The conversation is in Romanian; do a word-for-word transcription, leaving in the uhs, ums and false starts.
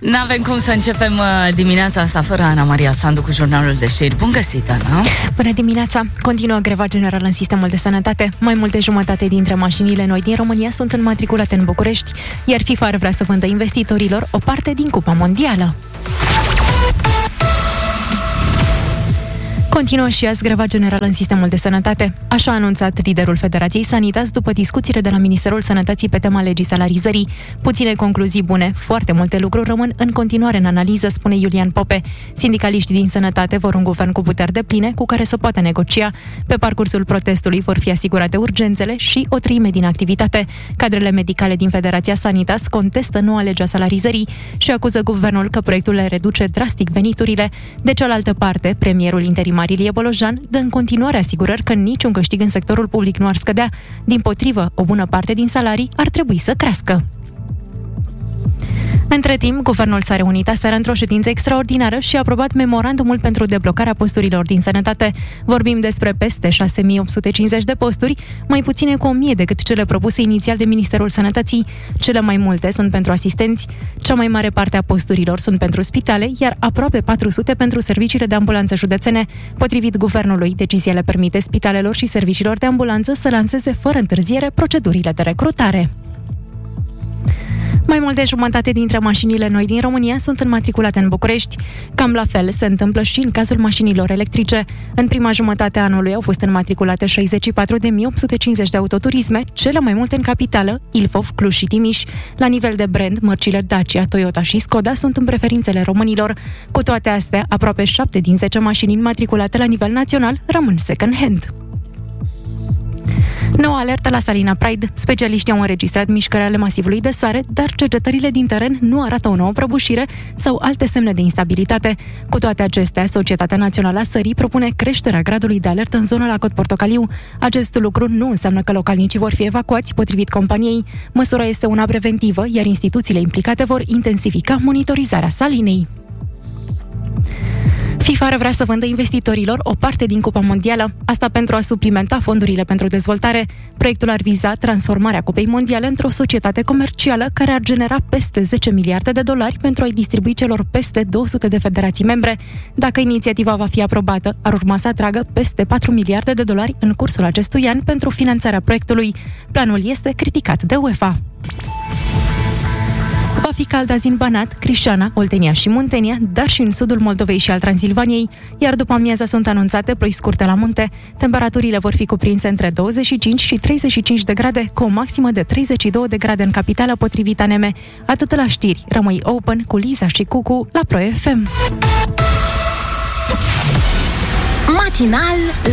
N-avem cum să începem dimineața asta fără Ana Maria Sandu cu jurnalul de știri. Bun găsit, Ana! Bună dimineața! Continuă greva generală în sistemul de sănătate. Mai mult de jumătate dintre mașinile noi din România sunt înmatriculate în București, iar FIFA ar vrea să vândă investitorilor o parte din Cupa Mondială. Continuă și azi greva generală în sistemul de sănătate. Așa a anunțat liderul Federației Sanitas după discuțiile de la Ministerul Sănătății pe tema legii salarizării. Puține concluzii bune, foarte multe lucruri rămân în continuare în analiză, spune Iulian Pope. Sindicaliștii din sănătate vor un guvern cu puteri depline cu care să poată negocia. Pe parcursul protestului vor fi asigurate urgențele și o treime din activitate. Cadrele medicale din Federația Sanitas contestă noua legea salarizării și acuză guvernul că proiectul le reduce drastic veniturile. De cealaltă parte, premierul interimar Ilie Bolojan dă în continuare asigurări că niciun câștig în sectorul public nu ar scădea. Dimpotrivă, o bună parte din salarii ar trebui să crească. Între timp, guvernul s-a reunit aseară într-o ședință extraordinară și a aprobat memorandumul pentru deblocarea posturilor din sănătate. Vorbim despre peste șase mii opt sute cincizeci de posturi, mai puține cu o mie decât cele propuse inițial de Ministerul Sănătății. Cele mai multe sunt pentru asistenți, cea mai mare parte a posturilor sunt pentru spitale, iar aproape patru sute pentru serviciile de ambulanță județene. Potrivit guvernului, decizia le permite spitalelor și serviciilor de ambulanță să lanseze fără întârziere procedurile de recrutare. Mai mult de jumătate dintre mașinile noi din România sunt înmatriculate în București. Cam la fel se întâmplă și în cazul mașinilor electrice. În prima jumătate a anului au fost înmatriculate șaizeci și patru de mii opt sute cincizeci de autoturisme, cele mai multe în capitală, Ilfov, Cluj și Timiș. La nivel de brand, mărcile Dacia, Toyota și Skoda sunt în preferințele românilor. Cu toate astea, aproape șapte din zece mașini înmatriculate la nivel național rămân second-hand. Noua alertă la Salina Pride. Specialiștii au înregistrat mișcări ale masivului de sare, dar cercetările din teren nu arată o nouă prăbușire sau alte semne de instabilitate. Cu toate acestea, Societatea Națională a Sării propune creșterea gradului de alertă în zona la Cod Portocaliu. Acest lucru nu înseamnă că localnicii vor fi evacuați, potrivit companiei. Măsura este una preventivă, iar instituțiile implicate vor intensifica monitorizarea Salinei. FIFA ar vrea să vândă investitorilor o parte din Cupa Mondială, asta pentru a suplimenta fondurile pentru dezvoltare. Proiectul ar viza transformarea Cupei Mondiale într-o societate comercială care ar genera peste zece miliarde de dolari pentru a-i distribui celor peste două sute de federații membre. Dacă inițiativa va fi aprobată, ar urma să atragă peste patru miliarde de dolari în cursul acestui an pentru finanțarea proiectului. Planul este criticat de UEFA. Va fi cald azi în Banat, Crișana, Oltenia și Muntenia, dar și în sudul Moldovei și al Transilvaniei, iar după amiaza sunt anunțate ploi scurte la munte. Temperaturile vor fi cuprinse între douăzeci și cinci și treizeci și cinci de grade, cu o maximă de treizeci și două de grade în capitală, potrivit A N M. Atât la știri, rămâi open cu Liza și Cucu la Pro F M. Matinal